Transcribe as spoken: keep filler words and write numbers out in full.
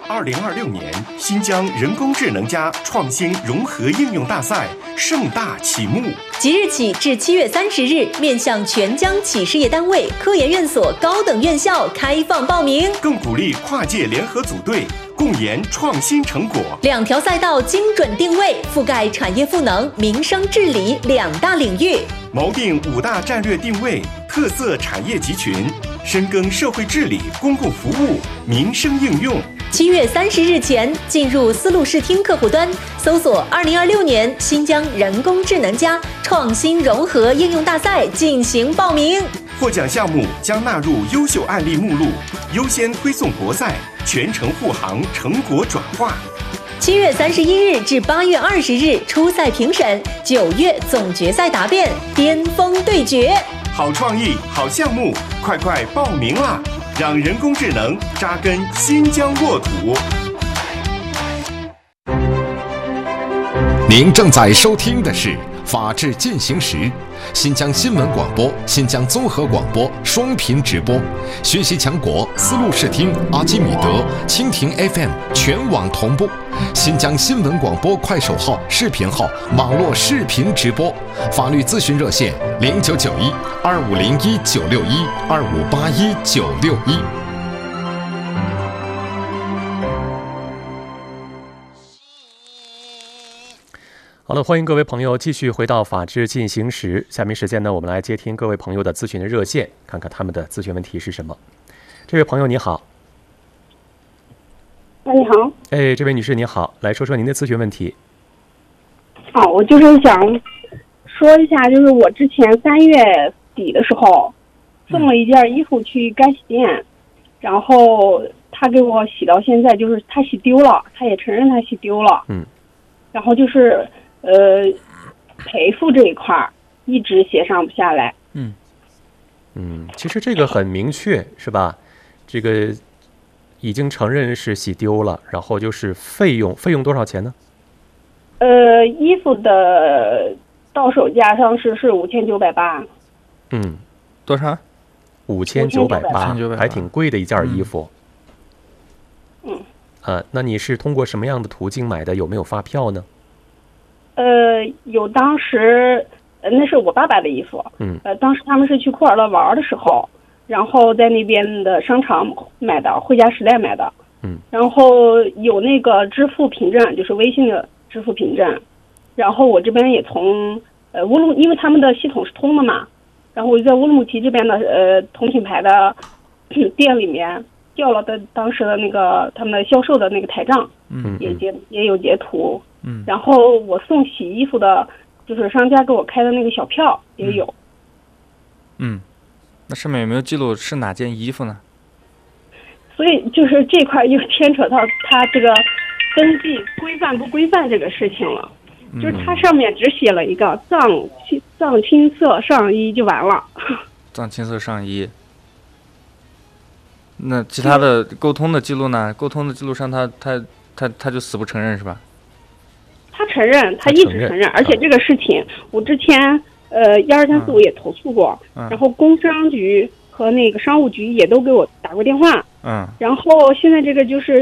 二零二六年新疆人工智能加创新融合应用大赛盛大启幕， 即日起至七月三十日，面向全疆企事业单位、科研院所高等院校开放报名， 更鼓励跨界联合组队，共研创新成果。 两条赛道精准定位，覆盖产业赋能、民生治理两大领域， 锚定五大战略定位、特色产业集群，深耕社会治理、公共服务、民生应用。 七月三十日前进入丝路视听客户端，搜索二零二六年新疆人工智能加创新融合应用大赛进行报名。 获奖项目将纳入优秀案例目录，优先推送国赛，全程护航成果转化。 七月三十一日至八月二十日初赛评审，九月总决赛答辩，巅峰对决。 好创意，好项目，快快报名啦！让人工智能扎根新疆沃土。 您正在收听的是《法治进行时》，新疆新闻广播、新疆综合广播双频直播，学习强国丝路视听、阿基米德、蜻蜓 F M 全网同步，新疆新闻广播快手号、视频号网络视频直播，法律咨询热线零九九一二五零一九六一二五八一九六一。 好了，欢迎各位朋友继续回到法治进行时。下面时间呢，我们来接听各位朋友的咨询的热线，看看他们的咨询问题是什么。这位朋友你好。 喂，你好。 哎，这位女士你好，来说说您的咨询问题。 好，我就是想说一下，就是我之前三月底的时候送了一件衣服去干洗店，嗯、然后他给我洗到现在，就是他洗丢了，他也承认他洗丢了。嗯。然后就是呃赔付这一块一直协商不下来。 嗯嗯，其实这个很明确是吧？这个已经承认是洗丢了，然后就是费用，费用多少钱呢？ 呃，衣服的到手价上市是五千九百八。 嗯， 多少？ 五千九百八，还挺贵的一件衣服。 嗯。 啊，那你是通过什么样的途径买的？有没有发票呢？ 呃，有，当时呃那是我爸爸的衣服。嗯。呃，当时他们是去库尔勒玩的时候，然后在那边的商场买的，汇佳时代买的。嗯。然后有那个支付凭证，就是微信的支付凭证。然后我这边也从呃乌鲁，因为他们的系统是通的嘛，然后我就在乌鲁木齐这边的呃同品牌的店里面调了的当时的那个他们的销售的那个台账，嗯，也截也有截图，嗯，然后我送洗衣服的，就是商家给我开的那个小票也有， 嗯，那上面有没有记录是哪件衣服呢？ 所以就是这块又牵扯到他这个登记规范不规范这个事情了，嗯、就是它上面只写了一个藏藏青色上衣就完了， 藏青色上衣。那其他的沟通的记录呢？沟通的记录上他，他他他他就死不承认是吧？ 他承认，他一直承认，而且这个事情我之前呃一二三四五也投诉过，嗯、然后工商局和那个商务局也都给我打过电话，嗯，然后现在这个就是